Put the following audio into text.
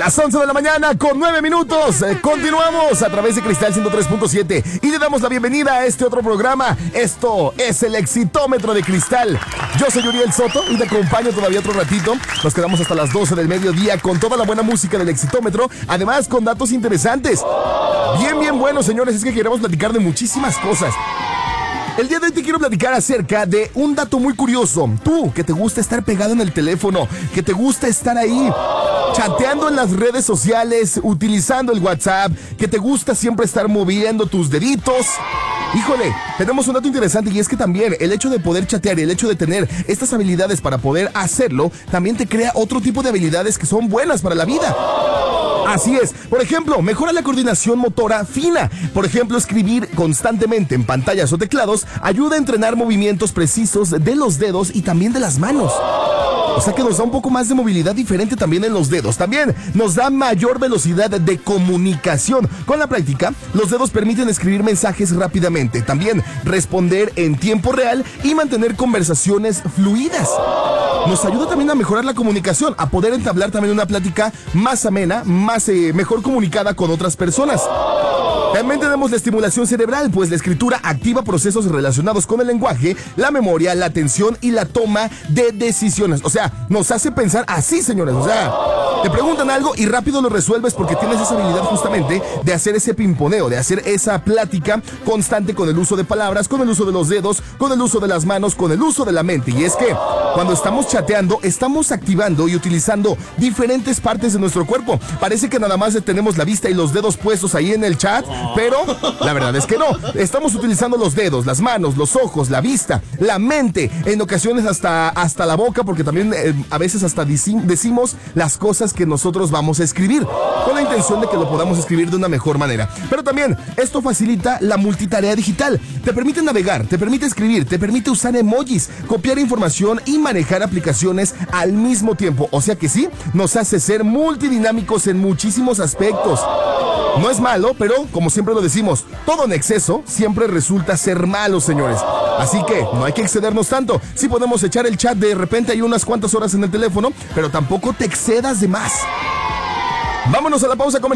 Las 11 de la mañana con 9 minutos. Continuamos a través de Cristal 103.7 y le damos la bienvenida a este otro programa. Esto es el Exitómetro de Cristal. Yo soy Uriel Soto y te acompaño todavía otro ratito. Nos quedamos hasta las 12 del mediodía con toda la buena música del Exitómetro, además con datos interesantes. Bien bueno, señores, es que queremos platicar de muchísimas cosas. El día de hoy te quiero platicar acerca de un dato muy curioso. Tú, que te gusta estar pegado en el teléfono, que te gusta estar ahí chateando en las redes sociales, utilizando el WhatsApp, que te gusta siempre estar moviendo tus deditos. Híjole, tenemos un dato interesante y es que también el hecho de poder chatear y el hecho de tener estas habilidades para poder hacerlo, también te crea otro tipo de habilidades que son buenas para la vida. Así es. Por ejemplo, mejora la coordinación motora fina. Por ejemplo, escribir constantemente en pantallas o teclados ayuda a entrenar movimientos precisos de los dedos y también de las manos. O sea que nos da un poco más de movilidad diferente también en los dedos. También nos da mayor velocidad de comunicación. Con la práctica, los dedos permiten escribir mensajes rápidamente, también responder en tiempo real y mantener conversaciones fluidas. Nos ayuda también a mejorar la comunicación, a poder entablar también una plática más amena, mejor comunicada con otras personas. También tenemos la estimulación cerebral, pues la escritura activa procesos relacionados con el lenguaje, la memoria, la atención y la toma de decisiones. O sea, nos hace pensar así, señores. O sea, te preguntan algo y rápido lo resuelves porque tienes esa habilidad justamente de hacer ese pimponeo, de hacer esa plática constante con el uso de palabras, con el uso de los dedos, con el uso de las manos, con el uso de la mente. Y es que cuando estamos chateando, estamos activando y utilizando diferentes partes de nuestro cuerpo. Parece que nada más tenemos la vista y los dedos puestos ahí en el chat, pero la verdad es que no. Estamos utilizando los dedos, las manos, los ojos, la vista, la mente, en ocasiones hasta la boca, porque también a veces hasta decimos las cosas que nosotros vamos a escribir, con la intención de que lo podamos escribir de una mejor manera. Pero también esto facilita la multitarea digital. Te permite navegar, te permite escribir, te permite usar emojis, copiar información y manejar aplicaciones al mismo tiempo. O sea que sí, nos hace ser multidinámicos en muchísimos aspectos. No es malo, pero como siempre lo decimos, todo en exceso siempre resulta ser malo, señores. Así que no hay que excedernos tanto. Sí podemos echar el chat de repente hay unas cuantas horas en el teléfono, pero tampoco te excedas de más. Vámonos a la pausa comercial.